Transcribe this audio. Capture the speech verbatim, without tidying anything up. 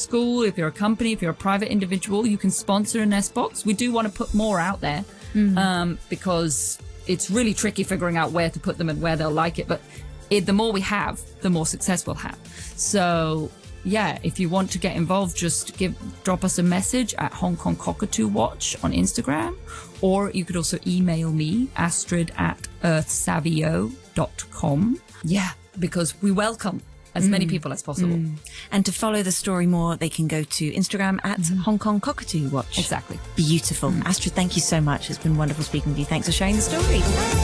school, if you're a company, if you're a private individual, you can sponsor a nest box. We do want to put more out there mm. um, because it's really tricky figuring out where to put them and where they'll like it. But it, the more we have, the more success we'll have. So yeah, if you want to get involved, just give drop us a message at Hong Kong Cockatoo Watch on Instagram, or you could also email me, Astrid at earth savio dot com. Yeah, because we welcome as mm. many people as possible. Mm. And to follow the story more, they can go to Instagram at mm. Hong Kong Cockatoo Watch. Exactly. Beautiful. Mm. Astrid, thank you so much. It's been wonderful speaking with you. Thanks for sharing the story.